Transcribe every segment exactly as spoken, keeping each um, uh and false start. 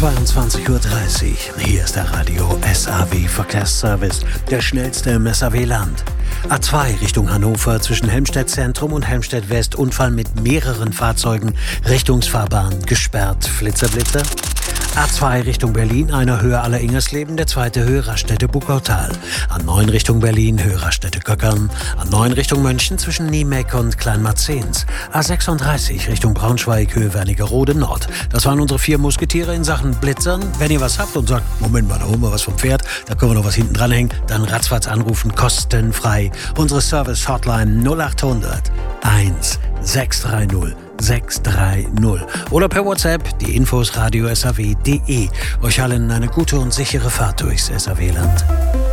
zweiundzwanzig Uhr dreißig. Hier ist der Radio S A W Verkehrsservice, der schnellste im S A W-Land. A zwei Richtung Hannover zwischen Helmstedt Zentrum und Helmstedt West. Unfall mit mehreren Fahrzeugen. Richtungsfahrbahn gesperrt. Flitzer, Blitzer. A zwei Richtung Berlin, einer Höhe Aller-Ingersleben, der zweite Höhe Raststätte-Buckautal. A neun Richtung Berlin, Höhe Raststätte-Köckern. A neun Richtung München zwischen Niemeck und Kleinmarzens. A sechsunddreißig Richtung Braunschweig, Höhe Wernigerode Nord. Das waren unsere vier Musketiere in Sachen Blitzern. Wenn ihr was habt und sagt, Moment mal, da holen wir was vom Pferd, da können wir noch was hinten dranhängen, dann ratzfatz anrufen, kostenfrei. Unsere Service-Hotline null achthundert eins sechs drei null sechs drei null oder per WhatsApp die Infos radio s a w punkt d e. Euch allen eine gute und sichere Fahrt durchs S A W-Land.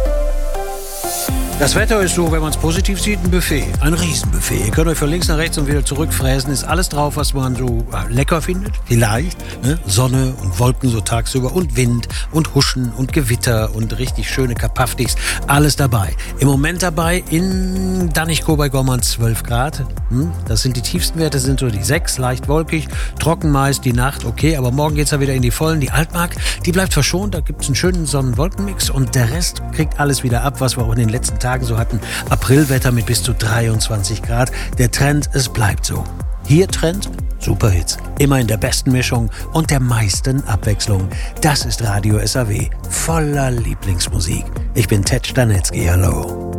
Das Wetter ist so, wenn man es positiv sieht, ein Buffet. Ein Riesenbuffet. Ihr könnt euch von links nach rechts und wieder zurückfräsen. Ist alles drauf, was man so lecker findet. Vielleicht. Ne? Sonne und Wolken so tagsüber und Wind und Huschen und Gewitter und richtig schöne Kapaftigs. Alles dabei. Im Moment dabei in Danichkow bei Gommern zwölf Grad. Hm? Das sind die tiefsten Werte, sind so die sechs, leicht wolkig. Trocken meist die Nacht, okay. Aber morgen geht's ja wieder in die Vollen. Die Altmark, die bleibt verschont. Da gibt's einen schönen Sonnen-Wolken-Mix. Und der Rest kriegt alles wieder ab, was wir auch in den letzten Tagen so hatten. Aprilwetter mit bis zu dreiundzwanzig Grad. Der Trend, es bleibt so. Hier Trend, Superhits. Immer in der besten Mischung und der meisten Abwechslung. Das ist Radio S A W. Voller Lieblingsmusik. Ich bin Ted Stanetzky. Hallo.